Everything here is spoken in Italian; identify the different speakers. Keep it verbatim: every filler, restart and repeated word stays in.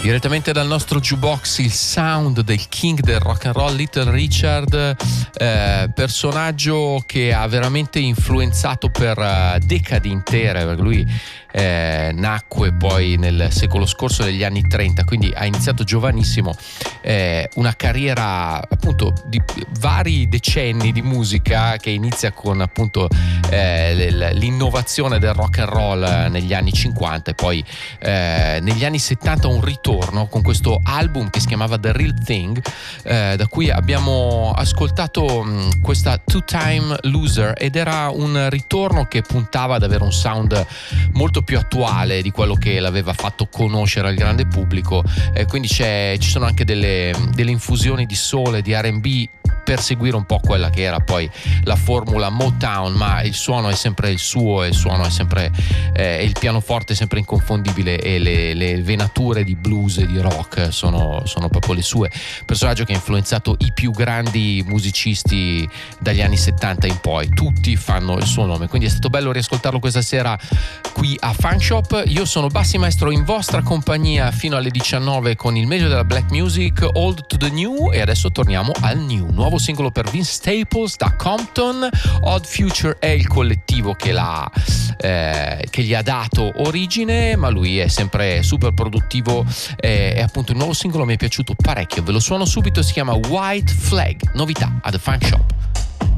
Speaker 1: Direttamente dal nostro jukebox il sound del king del rock and roll, Little Richard, eh, personaggio che ha veramente influenzato per uh, decadi intere, perché lui eh, nacque poi nel secolo scorso, negli anni trenta, quindi ha iniziato giovanissimo eh, una carriera appunto di vari decenni di musica, che inizia con appunto eh, l'innovazione del rock and roll negli anni cinquanta e poi eh, negli anni settanta un ritorno con questo album che si chiamava The Real Thing, eh, da cui abbiamo ascoltato mh, questa Two Time Loser, ed era un ritorno che puntava ad avere un sound molto più attuale di quello che l'aveva fatto conoscere al grande pubblico, eh, quindi c'è, ci sono anche delle, delle infusioni di soul e di R and B per seguire un po' quella che era poi la formula Motown, ma il suono è sempre il suo, e il suono è sempre eh, il pianoforte è sempre inconfondibile, e le, le venature di blues e di rock sono, sono proprio le sue. Personaggio che ha influenzato i più grandi musicisti dagli anni settanta in poi, tutti fanno il suo nome, quindi è stato bello riascoltarlo questa sera qui a Funk Shop. Io sono Bassi Maestro, in vostra compagnia fino alle diciannove con il meglio della black music, old to the new, e adesso torniamo al new. Nuovo singolo per Vince Staples da Compton. Odd Future è il collettivo che, l'ha, eh, che gli ha dato origine, ma lui è sempre super produttivo, eh, e appunto il nuovo singolo mi è piaciuto parecchio. Ve lo suono subito, si chiama White Flag, novità ad Funk Shop.